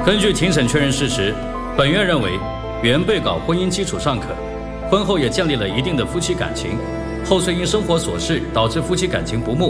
根据庭审确认事实，本院认为，原被告婚姻基础尚可，婚后也建立了一定的夫妻感情，后虽因生活琐事导致夫妻感情不睦，